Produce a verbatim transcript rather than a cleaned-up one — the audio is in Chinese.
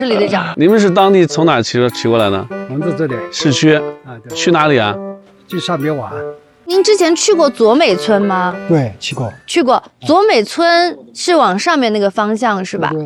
是李队长。 你们是当地从哪儿骑骑过来的？ 我们在这里市区啊，对， 去哪里啊？ 去上边玩。 您之前去过左美村吗？ 对，去过。 去过。左美村是往上面那个方向是吧？ 对对